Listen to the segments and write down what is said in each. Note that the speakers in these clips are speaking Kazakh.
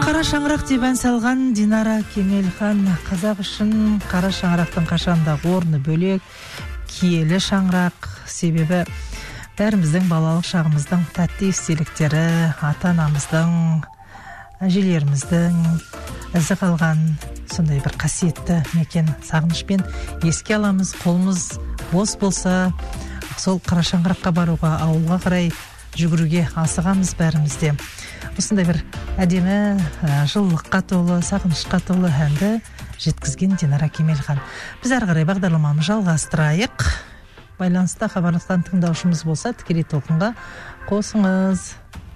Қара шаңырақ деп ән салған Динара Кемелхан. Қазақ үшін қара шаңырақтың қашандағы орны бөлек, киелі шаңырақ. Себебі бәріміздің балалық шағымыздың тәтті естеліктері, ата-анамыздың, әжелеріміздің ізі қалған сондай бір қасиетті мекен. Сағынышпен еске аламыз. Қолымыз бос болса, сол қара шаңыраққа баруға, ауылға қарай жүгіруге асығамыз бәрімізде. Осындай бір әдемі, жылылыққа толы, сағынышқа толы әнді жеткізген Динара Кемелхан. Біз әрі қарай бағдарламамызды жалғастырайық. Байланыста хабарласқан тыңдаушымыз болса, тікелей толқынға қосыңыз.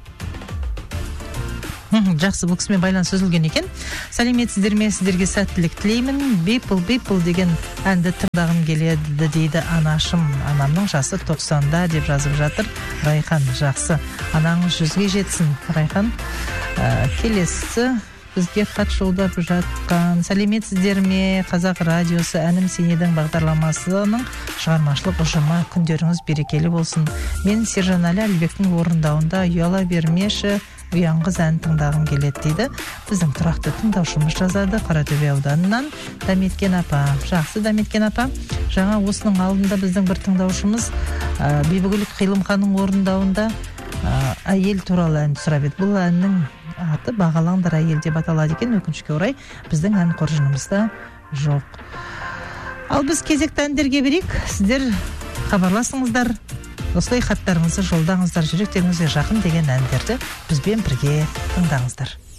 Жақсы, бұл кісімен байланыс үзілген екен. Сәлеметсіздер ме? Сіздерге сәттілік тілеймін. Бейпіл деген әнді тыңдағым келеді дейді анашым. Анамның жасы 90-да деп жазып жатыр. Райхан, жақсы. Анаңыз 100-ге жетсін. Райхан, келесі бізге хат жолдап жатқан. Сәлеметсіздер ме? Қазақ радиосы әнім сенедің бағдарламасының шығармашылық ұжымы, күндеріңіз берекелі болсын. Мен Сержанәлі Әлбектің орындауында ұяла бермеші ұяңғыз ән тыңдағым келеді дейді. Біздің тұрақты тыңдаушымыз жазады Қаратөбе ауданынан. Дәметкен апа. Жақсы, Дәметкен апа. Жаңа осының алдында біздің бір тыңдаушымыз Бибігүл Қилымханның орындауында әйел туралы ән сұрап еді. Бұл әннің аты Бағалаңдар әйел деп аталады екен. Өкінішке орай біздің ән қоржынымызда жоқ. Ал біз кезекті әндерге берейік. Сіздер хабарласыңыздар. Осылай хаттарыңызды жолдаңыздар, жүректеріңізге жақын деген әндерді бізбен бірге тыңдаңыздар.